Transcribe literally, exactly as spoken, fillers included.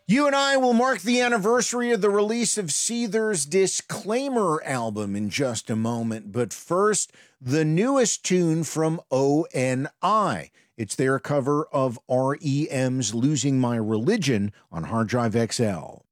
You and I will mark the anniversary of the release of Seether's Disclaimer album in just a moment. But first, the newest tune from O N I. It's their cover of R E M's Losing My Religion on Hard Drive X L.